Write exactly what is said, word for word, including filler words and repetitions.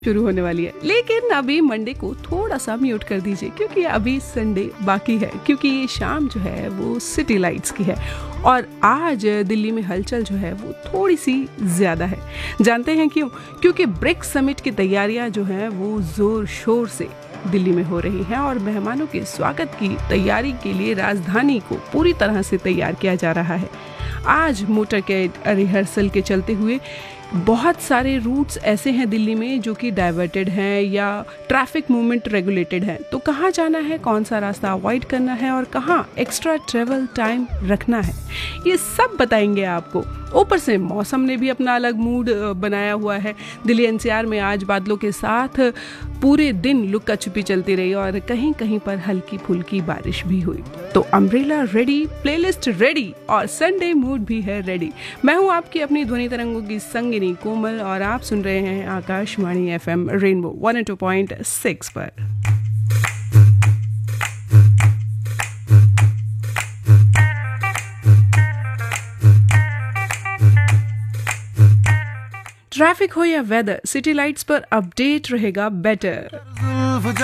शुरू होने वाली है, लेकिन अभी मंडे को थोड़ा सा म्यूट कर दीजिए क्योंकि अभी संडे बाकी है, क्योंकि ये शाम जो है वो सिटी लाइट्स की है और आज दिल्ली में हलचल जो है वो थोड़ी सी ज़्यादा है। जानते हैं क्यों? क्योंकि ब्रिक्स समिट की तैयारियां जो हैं वो ज़ोर शोर से दिल्ली में हो रही हैं और मेहमानों के स्वागत की तैयारी के लिए राजधानी को पूरी तरह से तैयार किया जा रहा है। आज मोटरकेड रिहर्सल के चलते हुए बहुत सारे रूट्स ऐसे हैं दिल्ली में जो कि डाइवर्टेड हैं या ट्रैफिक मूवमेंट रेगुलेटेड हैं। तो कहाँ जाना है, कौन सा रास्ता अवॉइड करना है और कहाँ एक्स्ट्रा ट्रेवल टाइम रखना है, ये सब बताएंगे आपको। ऊपर से मौसम ने भी अपना अलग मूड बनाया हुआ है। दिल्ली एनसीआर में आज बादलों के साथ पूरे दिन लुक्का छुपी चलती रही और कहीं कहीं पर हल्की फुल्की बारिश भी हुई। तो अम्ब्रेला रेडी, प्लेलिस्ट रेडी और संडे मूड भी है रेडी। मैं हूं आपकी अपनी ध्वनि तरंगों की संगिनी कोमल और आप सुन रहे हैं Akashvani FM rainbow one O two point six पर। ट्रैफिक हो या वेदर, सिटी लाइट्स पर अपडेट रहेगा बेटर।